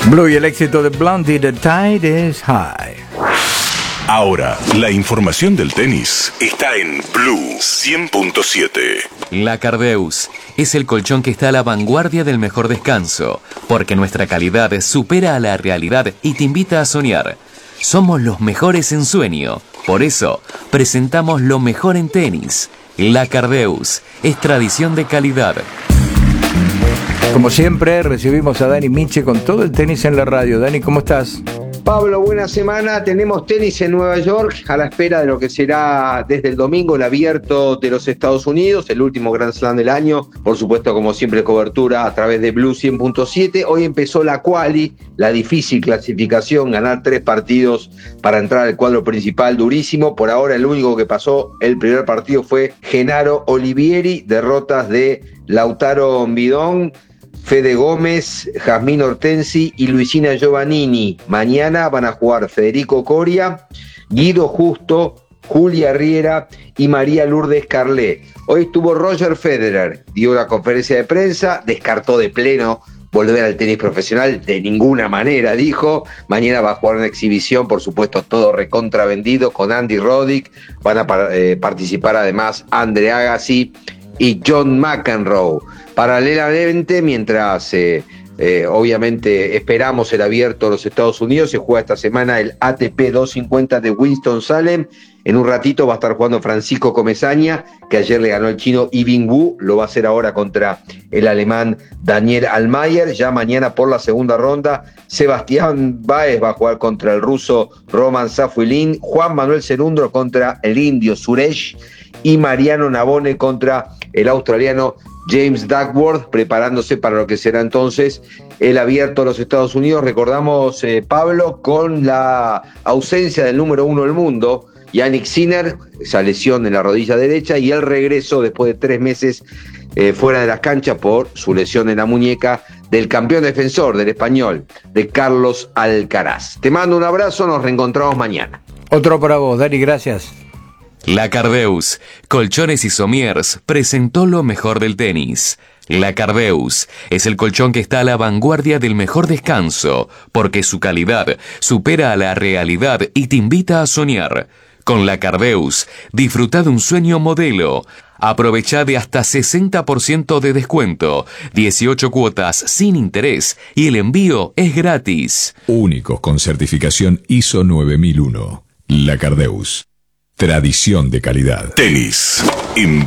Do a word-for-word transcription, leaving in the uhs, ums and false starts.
Blue y el éxito de Blondie, The Tide is High. Ahora, la información del tenis está en Blue cien punto siete. La Cardeus es el colchón que está a la vanguardia del mejor descanso, porque nuestra calidad supera a la realidad y te invita a soñar. Somos los mejores en sueño, por eso presentamos lo mejor en tenis. La Cardeus es tradición de calidad. Como siempre, recibimos a Dani Miche con todo el tenis en la radio. Dani, ¿cómo estás? Pablo, buena semana. Tenemos tenis en Nueva York a la espera de lo que será desde el domingo el Abierto de los Estados Unidos, el último Grand Slam del año. Por supuesto, como siempre, cobertura a través de Blue cien punto siete. Hoy empezó la quali, la difícil clasificación, ganar tres partidos para entrar al cuadro principal, durísimo. Por ahora el único que pasó el primer partido fue Genaro Olivieri, derrotas de Lautaro Bidón, Fede Gómez, Jazmín Hortensi y Luisina Giovannini. Mañana van a jugar Federico Coria, Guido Justo, Julia Riera y María Lourdes Carlet. Hoy estuvo Roger Federer, dio una conferencia de prensa, descartó de pleno volver al tenis profesional, de ninguna manera, dijo. Mañana va a jugar una exhibición, por supuesto, todo recontravendido con Andy Roddick. Van a par- eh, participar además Andre Agassi y John McEnroe. Paralelamente, mientras eh, eh, obviamente esperamos el Abierto de los Estados Unidos, se juega esta semana el A T P doscientos cincuenta de Winston-Salem. En un ratito va a estar jugando Francisco Comesaña, que ayer le ganó el chino Yibing Wu, lo va a hacer ahora contra el alemán Daniel Almayer. Ya mañana por la segunda ronda, Sebastián Báez va a jugar contra el ruso Roman Safiullin, Juan Manuel Cerundolo contra el indio Suresh y Mariano Navone contra el australiano James Duckworth, preparándose para lo que será entonces el Abierto de los Estados Unidos. Recordamos, eh, Pablo, con la ausencia del número uno del mundo, Jannik Sinner, esa lesión en la rodilla derecha, y el regreso después de tres meses eh, fuera de las canchas por su lesión en la muñeca del campeón defensor del español, de Carlos Alcaraz. Te mando un abrazo, nos reencontramos mañana. Otro para vos, Dani, gracias. La Cardeus, Colchones y Somiers, presentó lo mejor del tenis. La Cardeus es el colchón que está a la vanguardia del mejor descanso, porque su calidad supera a la realidad y te invita a soñar. Con la Cardeus, disfruta de un sueño modelo. Aprovecha de hasta sesenta por ciento de descuento, dieciocho cuotas sin interés y el envío es gratis. Únicos con certificación I S O nueve mil uno. La Cardeus. Tradición de calidad. Tenis en